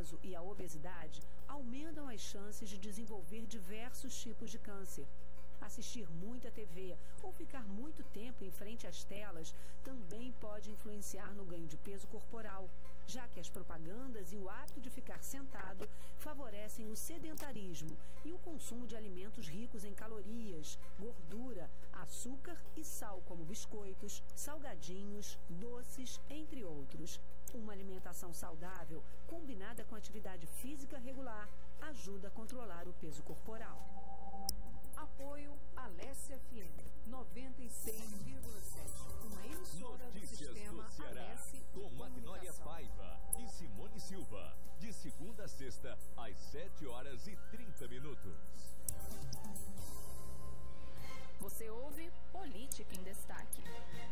sobrepeso e a obesidade aumentam as chances de desenvolver diversos tipos de câncer. Assistir muita TV ou ficar muito tempo em frente às telas também pode influenciar no ganho de peso corporal, já que as propagandas e o hábito de ficar sentado favorecem o sedentarismo e o consumo de alimentos ricos em calorias, gordura, açúcar e sal, como biscoitos, salgadinhos, doces, entre outros. Uma alimentação saudável, combinada com atividade física regular, ajuda a controlar o peso corporal. Apoio Alessia FM 96,7, uma emissora do sistema do Ceará, Alessi com Magnólia Paiva e Simone Silva, de segunda a sexta, às 7h30. Você ouve Política em Destaque.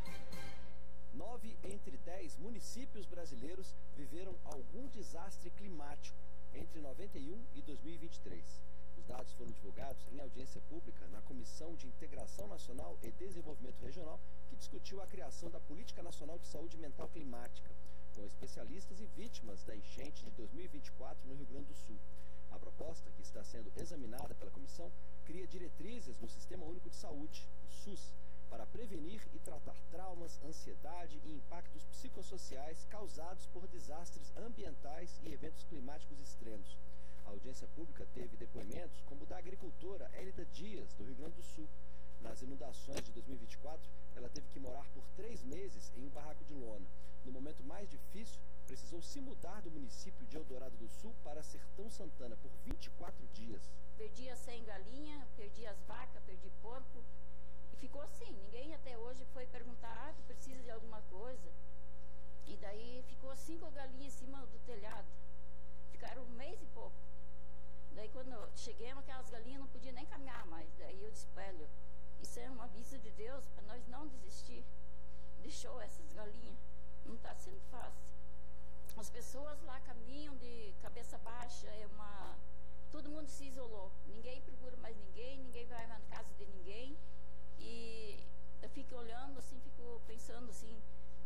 9 entre 10 municípios brasileiros viveram algum desastre climático entre 91 e 2023. Os dados foram divulgados em audiência pública na Comissão de Integração Nacional e Desenvolvimento Regional, que discutiu a criação da Política Nacional de Saúde Mental Climática, com especialistas e vítimas da enchente de 2024 no Rio Grande do Sul. A proposta, que está sendo examinada pela comissão, cria diretrizes no Sistema Único de Saúde, o SUS, para prevenir e tratar traumas, ansiedade e impactos psicossociais causados por desastres ambientais e eventos climáticos extremos. A audiência pública teve depoimentos como o da agricultora Hélida Dias, do Rio Grande do Sul. Nas inundações de 2024, ela teve que morar por 3 meses em um barraco de lona. No momento mais difícil, precisou se mudar do município de Eldorado do Sul para Sertão Santana por 24 dias. Perdi as 100 galinhas, perdi as vacas, perdi porco. E ficou assim, ninguém até hoje foi perguntar, tu precisa de alguma coisa? E daí ficou 5 galinhas em cima do telhado. Ficaram 1 mês e pouco. Daí quando cheguemos, aquelas galinhas não podiam nem caminhar mais. Daí eu disse, velho, isso é um aviso de Deus para nós não desistir. Deixou essas galinhas. Não está sendo fácil. As pessoas lá caminham de cabeça baixa, todo mundo se isolou. Ninguém procura mais ninguém, ninguém vai na casa de ninguém. E eu fico olhando assim, fico pensando assim,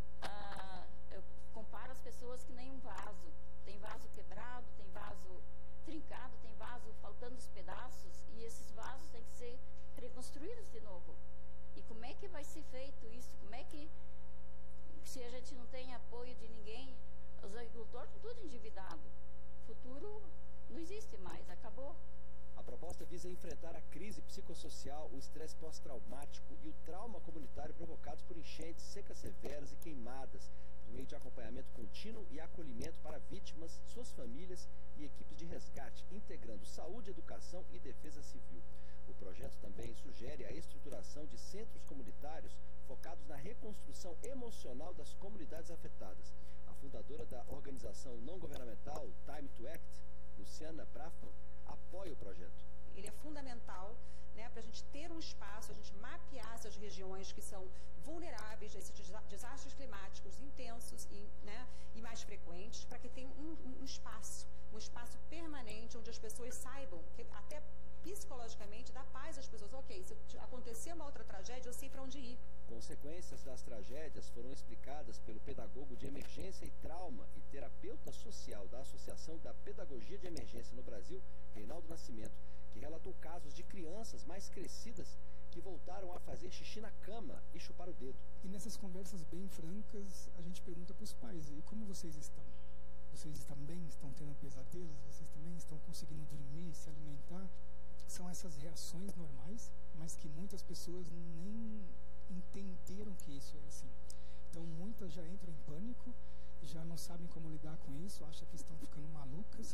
eu comparo as pessoas que nem um vaso. Tem vaso quebrado, tem vaso trincado, tem vaso faltando os pedaços, e esses vasos têm que ser reconstruídos de novo. E como é que vai ser feito isso? Como é que, se a gente não tem apoio de ninguém, os agricultores estão tudo endividados. O futuro não existe mais, acabou. A proposta visa enfrentar a crise psicossocial, o estresse pós-traumático e o trauma comunitário provocados por enchentes, secas severas e queimadas, por meio de acompanhamento contínuo e acolhimento para vítimas, suas famílias e equipes de resgate, integrando saúde, educação e defesa civil. O projeto também sugere a estruturação de centros comunitários focados na reconstrução emocional das comunidades afetadas. A fundadora da organização não-governamental Time to Act, Luciana Brafman, apoia o projeto. Ele é fundamental, né, para a gente ter um espaço, a gente mapear essas regiões que são vulneráveis a esses desastres climáticos intensos e mais frequentes, para que tenha um espaço permanente onde as pessoas saibam, que até psicologicamente dá paz às pessoas. Ok, se acontecer uma outra tragédia, eu sei para onde ir. Consequências das tragédias foram explicadas pelo pedagogo de emergência e trauma e terapeuta social da Associação da Pedagogia de Emergência no Brasil, Reinaldo Nascimento, que relatou casos de crianças mais crescidas que voltaram a fazer xixi na cama e chupar o dedo. E nessas conversas bem francas, a gente pergunta para os pais, e como vocês estão? Vocês também estão tendo pesadelos? Vocês também estão conseguindo dormir, se alimentar? São essas reações normais, mas que muitas pessoas nem entenderam que isso é assim. Então muitas já entram em pânico, já não sabem como lidar com isso, acham que estão ficando malucas.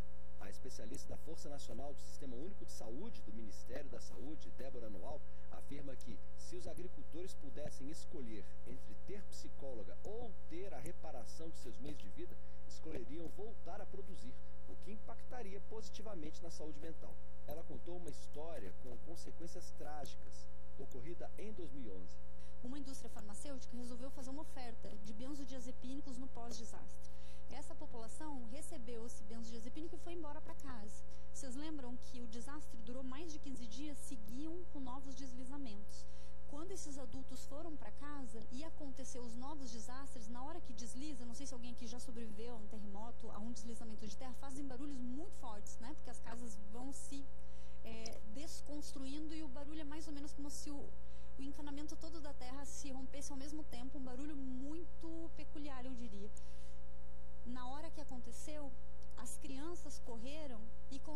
A especialista da Força Nacional do Sistema Único de Saúde do Ministério da Saúde, Débora Noal, afirma que se os agricultores pudessem escolher entre ter psicóloga ou ter a reparação de seus meios de vida, escolheriam voltar a produzir, o que impactaria positivamente na saúde mental. Ela contou uma história com consequências trágicas, ocorrida em 2011. Uma indústria farmacêutica resolveu fazer uma oferta de benzodiazepínicos no pós-desastre. Essa população recebeu esse benzodiazepínico e foi embora para casa. Vocês lembram que o desastre durou mais de 15 dias, seguiam com novos deslizamentos. Quando esses adultos foram para casa e aconteceu os novos desastres, na hora que desliza, não sei se alguém aqui já sobreviveu a um terremoto, a um deslizamento de terra, faz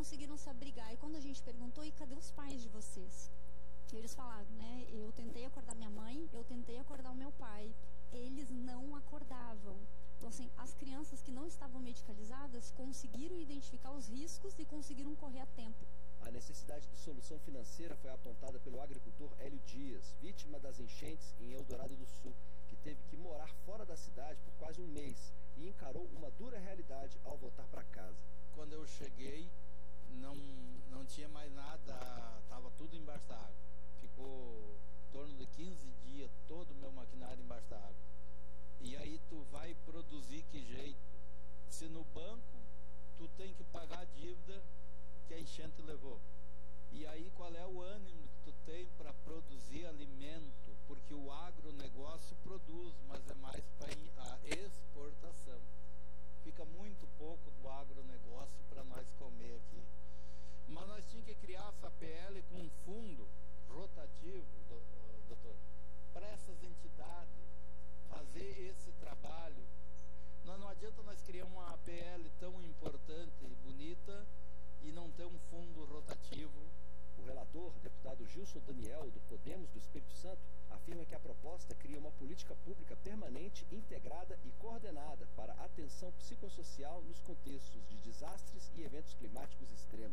conseguiram se abrigar. E quando a gente perguntou, e cadê os pais de vocês? Eles falaram, né? Eu tentei acordar minha mãe, eu tentei acordar o meu pai. Eles não acordavam. Então, assim, as crianças que não estavam medicalizadas conseguiram identificar os riscos e conseguiram correr a tempo. A necessidade de solução financeira foi apontada pelo agricultor Hélio Dias, vítima das enchentes em Eldorado do Sul, que teve que morar fora da cidade por quase um mês e encarou uma dura realidade ao voltar para casa. Quando eu cheguei, não tinha mais nada, estava tudo embaixo da água. Ficou em torno de 15 dias todo o meu maquinário embaixo da água. E aí tu vai produzir que jeito? Se no banco tu tem que pagar a dívida que a enchente levou. E aí qual é o ânimo que tu tem para produzir alimento? Porque o agronegócio produz, mas é mais para a exportação. Fica muito pouco do agronegócio para nós comer aqui. Mas nós tínhamos que criar essa PL com um fundo rotativo, doutor, para essas entidades fazer esse trabalho. Não adianta nós criar uma PL tão importante e bonita e não ter um fundo rotativo. O relator, deputado Gilson Daniel, do Podemos do Espírito Santo, afirma que a proposta cria uma política pública permanente, integrada e coordenada para a atenção psicossocial nos contextos de desastres e eventos climáticos